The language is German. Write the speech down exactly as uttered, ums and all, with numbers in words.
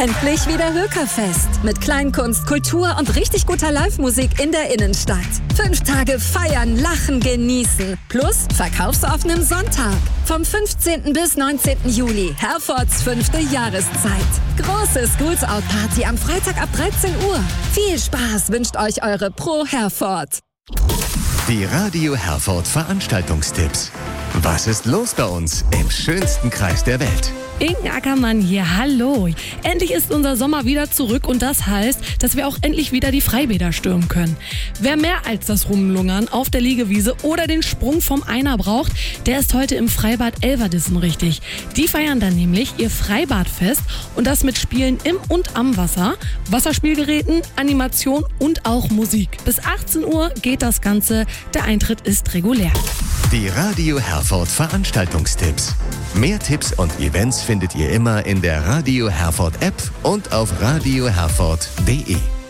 Endlich wieder Hökerfest. Mit Kleinkunst, Kultur und richtig guter Live-Musik in der Innenstadt. Fünf Tage feiern, lachen, genießen. Plus verkaufsoffenem Sonntag. Vom fünfzehnten bis neunzehnten Juli. Herfords fünfte Jahreszeit. Große Schools-Out-Party am Freitag ab dreizehn Uhr. Viel Spaß wünscht euch eure Pro Herford. Die Radio Herford Veranstaltungstipps. Was ist los bei uns im schönsten Kreis der Welt? Inken Ackermann hier, hallo. Endlich ist unser Sommer wieder zurück und das heißt, dass wir auch endlich wieder die Freibäder stürmen können. Wer mehr als das Rumlungern auf der Liegewiese oder den Sprung vom Einer braucht, der ist heute im Freibad Elverdissen richtig. Die feiern dann nämlich ihr Freibadfest und das mit Spielen im und am Wasser, Wasserspielgeräten, Animation und auch Musik. Bis achtzehn Uhr geht das Ganze, der Eintritt ist regulär. Die Radio Herford Veranstaltungstipps. Mehr Tipps und Events findet ihr immer in der Radio Herford App und auf radio herford punkt de.